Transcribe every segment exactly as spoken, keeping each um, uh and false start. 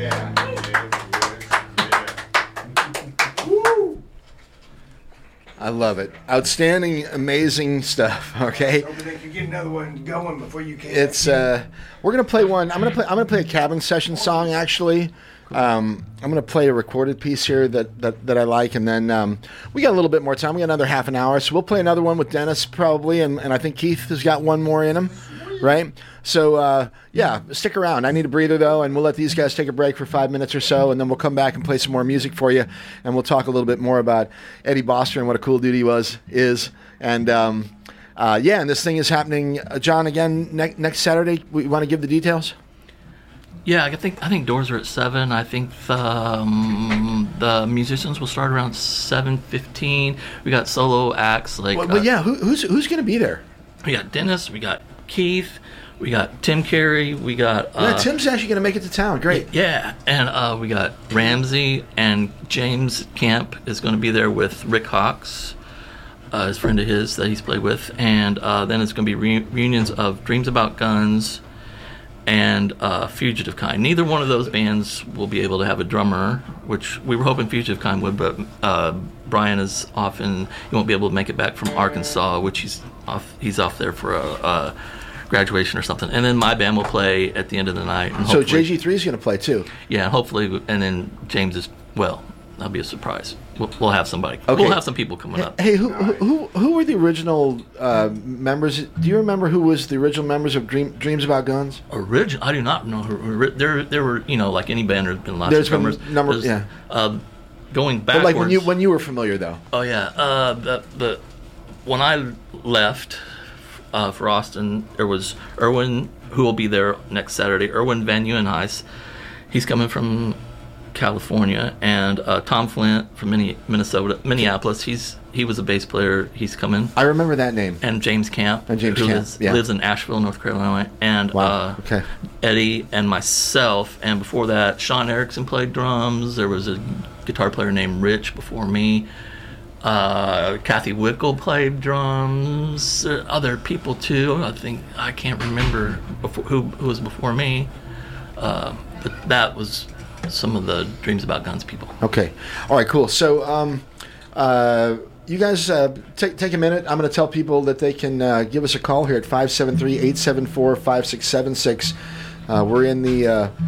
Yeah. Woo! I love it. Outstanding, amazing stuff. Okay. Hope they can get another one going before you can. It's uh, we're gonna play one. I'm gonna play. I'm gonna play a cabin session song. Actually, um, I'm gonna play a recorded piece here that that, that I like, and then um, we got a little bit more time. We got another half an hour, so we'll play another one with Dennis probably, and, and I think Keith has got one more in him, right? So uh, yeah, stick around. I need a breather though, and we'll let these guys take a break for five minutes or so, and then we'll come back and play some more music for you, and we'll talk a little bit more about Eddie Boster and what a cool dude he was is, and. Um, Uh, yeah, and this thing is happening, uh, John, again ne- next Saturday. We want to give the details? Yeah, I think I think doors are at seven. I think the, um, the musicians will start around seven fifteen. We got solo acts like. Well, well uh, yeah, who, who's who's going to be there? We got Dennis. We got Keith. We got Tim Carey. We got. Uh, yeah, Tim's actually going to make it to town. Great. Yeah, and uh, we got Ramsey, and James Camp is going to be there with Rick Hawks. Uh, his friend of his that he's played with, and uh, then it's going to be re- reunions of Dreams About Guns and uh, Fugitive Kind. Neither one of those bands will be able to have a drummer, which we were hoping Fugitive Kind would, but uh, Brian is off and he won't be able to make it back from Arkansas, which he's off. He's off there for a, a graduation or something. And then my band will play at the end of the night. And so J G three is going to play too. Yeah, hopefully, and then James is well. That'll be a surprise. We'll, we'll have somebody. Okay. We'll have some people coming up. Hey, who who who were the original uh, members? Do you remember who was the original members of Dream, Dreams About Guns? Original? I do not know. Who, there, there were, you know, like any band, there's been lots There's of drummers. been number, There's, yeah. Uh, going But backwards. like when you when you were familiar though. Oh yeah. Uh, the, the when I left uh, for Austin, there was Erwin, who will be there next Saturday. Erwin Van Nieuwenhuis. He's coming from California, and uh, Tom Flint from Minnesota, Minneapolis. He's he was a bass player. He's coming. I remember that name. And James Camp, and James who Camp lives, yeah. lives in Asheville, North Carolina. And wow. uh, okay. Eddie and myself. And before that, Sean Erickson played drums. There was a guitar player named Rich before me. Uh, Kathy Wickel played drums. Uh, other people too. I think I can't remember before, who who was before me. Uh, but that was some of the Dreams About Guns people. Okay. All right, cool. So um, uh, you guys uh, take take a minute. I'm going to tell people that they can uh, give us a call here at five seven three, eight seven four, five six seven six. Uh, we're in the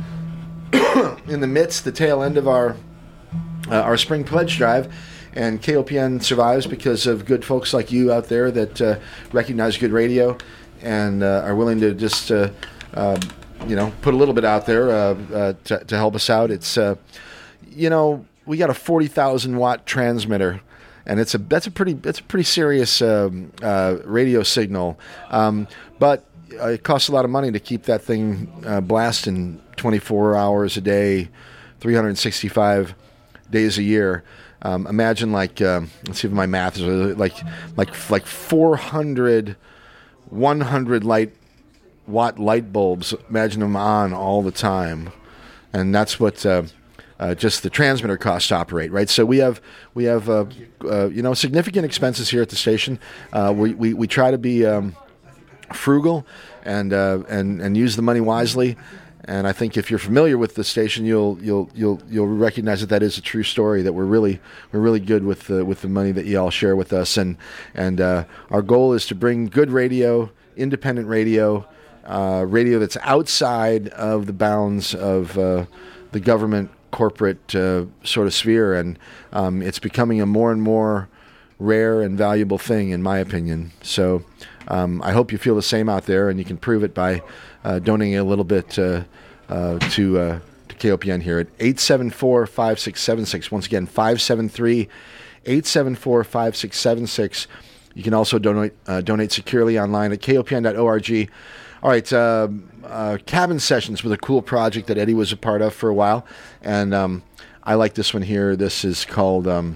uh, in the midst, the tail end of our uh, our spring pledge drive, and K O P N survives because of good folks like you out there that uh, recognize good radio and uh, are willing to just uh, uh, you know, put a little bit out there uh, uh, to, to help us out. It's, uh, you know, we got a forty thousand watt transmitter, and it's a that's a pretty that's a pretty serious um, uh, radio signal. Um, but uh, it costs a lot of money to keep that thing uh, blasting twenty-four hours a day, three hundred sixty-five days a year. Um, imagine like um, let's see if my math is really, like like like four hundred, one hundred light. watt light bulbs. Imagine them on all the time, and that's what uh, uh, just the transmitter costs to operate, right? So we have we have uh, uh, you know significant expenses here at the station. Uh, we, we we try to be um, frugal and uh, and and use the money wisely. And I think if you're familiar with the station, you'll you'll you'll you'll recognize that that is a true story. That we're really we're really good with the with the money that you all share with us, and and uh, our goal is to bring good radio, independent radio. Uh, radio that's outside of the bounds of uh, the government corporate uh, sort of sphere, and um, it's becoming a more and more rare and valuable thing, in my opinion. So um, I hope you feel the same out there, and you can prove it by uh, donating a little bit uh, uh, to, uh, to K O P N here at eight seven four, five six seven six. Once again, five seven three, eight seven four, five six seven six. You can also donate uh, donate securely online at K O P N dot org. All right, uh, uh, Cabin Sessions was a cool project that Eddie was a part of for a while, and um, I like this one here. This is called um,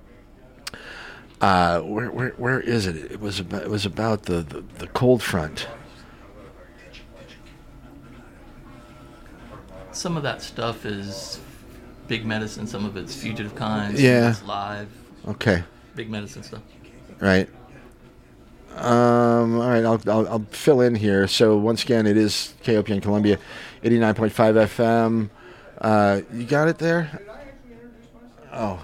uh, where where where is it? It was about, it was about the, the, the cold front. Some of that stuff is Big Medicine. Some of it's Fugitive Kind. Yeah. Some of it's live. Okay. Big Medicine stuff. Right. Um, all right, I'll, I'll I'll fill in here. So once again, it is K O P N Columbia, eighty-nine point five F M, Uh, you got it there? Oh.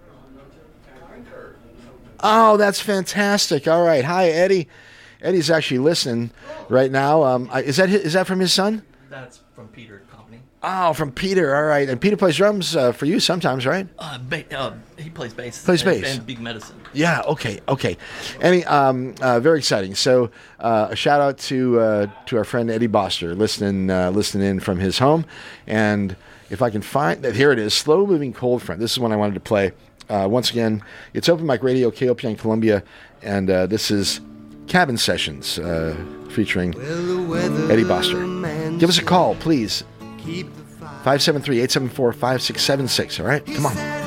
Oh, that's fantastic. All right. Hi, Eddie. Eddie's actually listening right now. Um, I- is that his, is that from his son? That's from Peter Company. Oh, from Peter. All right. And Peter plays drums uh, for you sometimes, right? Uh, ba- uh, he plays bass. Plays and, bass. And Big Medicine. Yeah. Okay. Okay. Any, um, uh, very exciting. So, uh, a shout out to uh, to our friend Eddie Boster, listening uh, listening in from his home. And if I can find that, here it is. Slow Moving Cold Front. This is one I wanted to play. Uh, once again, it's Open Mic Radio, K O P N Columbia, and uh, this is Cabin Sessions uh, featuring Eddie Boster. Give us a call, please. five seven three, eight seven four, five six seven six, all right? Come on.